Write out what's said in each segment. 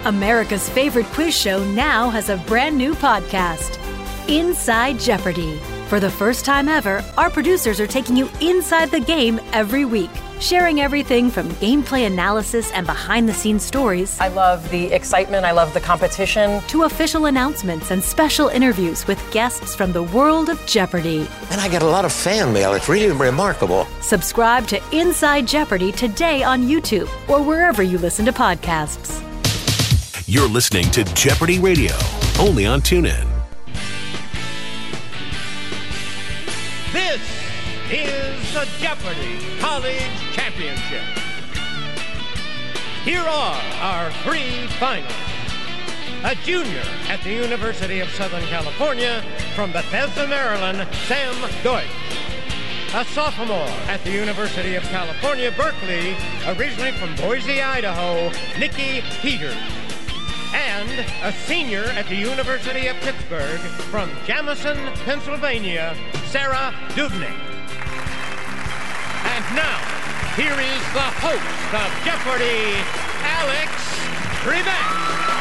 America's favorite quiz show now has a brand new podcast, Inside Jeopardy! For the first time ever, our producers are taking you inside the game every week, sharing everything from gameplay analysis and behind-the-scenes stories. I love the excitement, I love the competition. To official announcements and special interviews with guests from the world of Jeopardy! And I get a lot of fan mail. It's really remarkable. Subscribe to Inside Jeopardy! Today on YouTube or wherever you listen to podcasts. You're listening to Jeopardy Radio, only on TuneIn. This is the Jeopardy! College Championship. Here are our three finals. A junior at the University of Southern California from Bethesda, Maryland, Sam Deutsch. A sophomore at the University of California, Berkeley, originally from Boise, Idaho, Nikki Peters. And a senior at the University of Pittsburgh from Jamison, Pennsylvania, Sarah Dubnik. And now, here is the host of Jeopardy, Alex Trebek.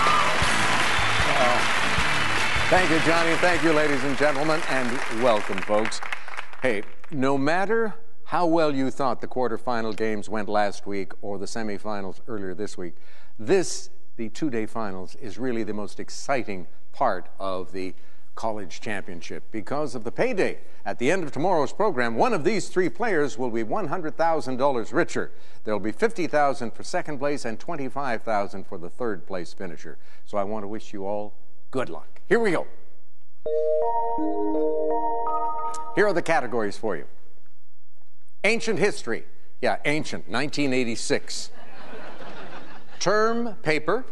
Thank you, Johnny. Thank you, ladies and gentlemen, and welcome, folks. Hey, no matter how well you thought the quarterfinal games went last week or the semifinals earlier this week, the two-day finals, is really the most exciting part of the college championship because of the payday. At the end of tomorrow's program, one of these three players will be $100,000 richer. There'll be $50,000 for second place and $25,000 for the third place finisher. So I want to wish you all good luck. Here we go. Here are the categories for you. Ancient history. Yeah, ancient, 1986. Term paper.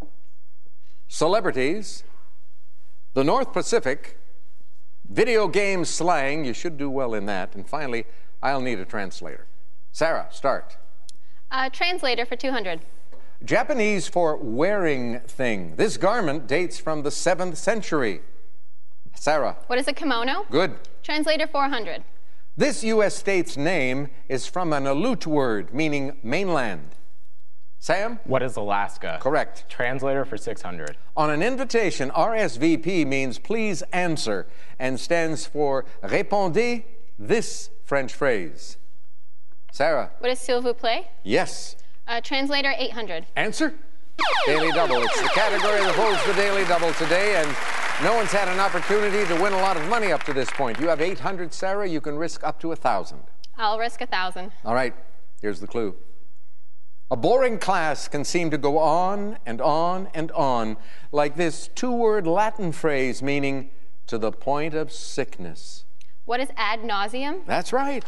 Celebrities. The North Pacific. Video game slang. You should do well in that. And finally, I'll need a translator. Sarah, start. Translator for 200. Japanese for wearing thing. This garment dates from the 7th century. Sarah. What is a kimono? Good. Translator 400. This U.S. state's name is from an Aleut word meaning mainland. Sam? What is Alaska? Correct. Translator for 600. On an invitation, RSVP means please answer and stands for répondez this French phrase. Sarah? What is s'il vous plaît? Yes. Translator 800. Answer? Daily Double. It's the category that holds the Daily Double today, and no one's had an opportunity to win a lot of money up to this point. You have 800, Sarah. You can risk up to 1,000. I'll risk 1,000. All right. Here's the clue. A boring class can seem to go on and on and on, like this two-word Latin phrase meaning to the point of sickness. What is ad nauseum? That's right.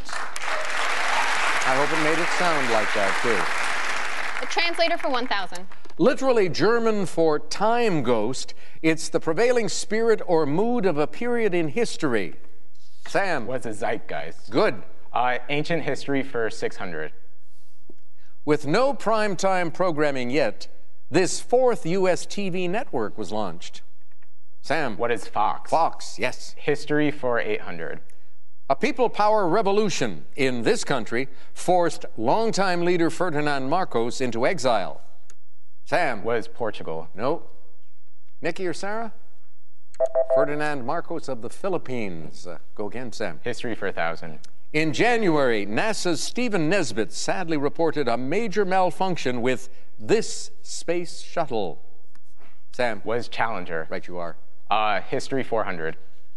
I hope it made it sound like that, too. A translator for 1,000. Literally German for time ghost, it's the prevailing spirit or mood of a period in history. Sam. What's a zeitgeist? Good. Ancient history for 600. With no primetime programming yet, this fourth U.S. TV network was launched. Sam. What is Fox? Fox, yes. History for 800. A people power revolution in this country forced longtime leader Ferdinand Marcos into exile. Sam. What is Portugal? No. Nikki or Sarah? Ferdinand Marcos of the Philippines. Go again, Sam. History for 1,000. In January, NASA's Stephen Nesbitt sadly reported a major malfunction with this space shuttle. Sam. What is Challenger? Right you are. History 400.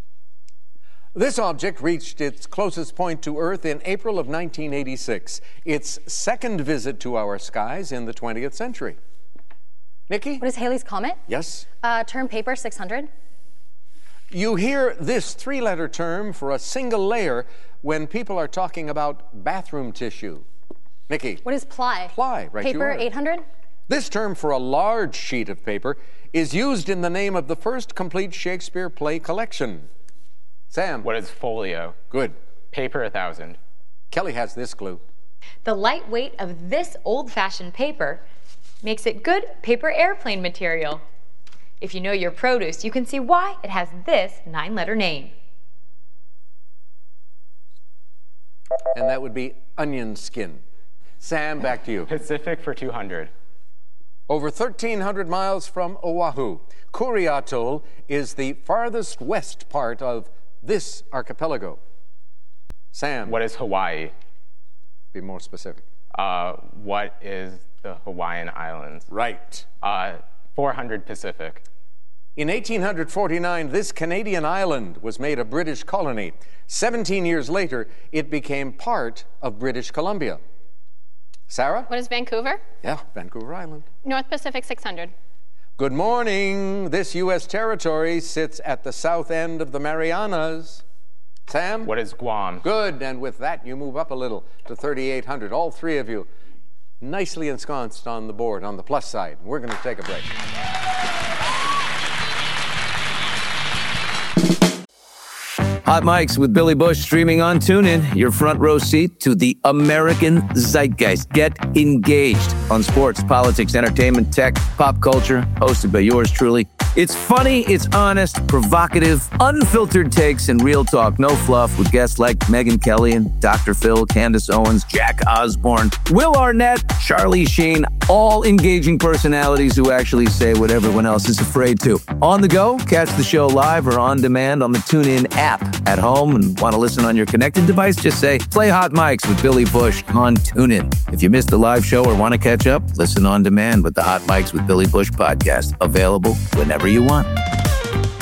This object reached its closest point to Earth in April of 1986, its second visit to our skies in the 20th century. Nikki? What is Halley's Comet? Yes. Term paper 600. You hear this three-letter term for a single layer when people are talking about bathroom tissue. Nikki? What is ply? Ply, right Paper you are. 800. This term for a large sheet of paper is used in the name of the first complete Shakespeare play collection. Sam? What is folio? Good. Paper 1,000. Kelly has this clue. The light weight of this old-fashioned paper makes it good paper airplane material. If you know your produce, you can see why it has this 9-letter name. And that would be onion skin. Sam, back to you. Pacific for 200. Over 1,300 miles from Oahu, Kuri Atoll is the farthest west part of this archipelago. Sam. What is Hawaii? Be more specific. What is the Hawaiian Islands? Right. 400 Pacific. In 1849, this Canadian island was made a British colony. 17 years later, it became part of British Columbia. Sarah? What is Vancouver? Yeah, Vancouver Island. North Pacific 600. Good morning. This U.S. territory sits at the south end of the Marianas. Sam? What is Guam? Good, and with that, you move up a little to 3,800. All three of you nicely ensconced on the board, on the plus side. We're going to take a break. Hot Mics with Billy Bush streaming on TuneIn. Your front row seat to the American zeitgeist. Get engaged on sports, politics, entertainment, tech, pop culture. Hosted by yours truly. It's funny, it's honest, provocative, unfiltered takes, and real talk. No fluff with guests like Megyn Kelly and Dr. Phil, Candace Owens, Jack Osborne, Will Arnett, Charlie Sheen. All engaging personalities who actually say what everyone else is afraid to. On the go, catch the show live or on demand on the TuneIn app. At home and want to listen on your connected device, just say, play Hot Mics with Billy Bush on TuneIn. If you missed the live show or want to catch up, listen on demand with the Hot Mics with Billy Bush podcast. Available whenever you want.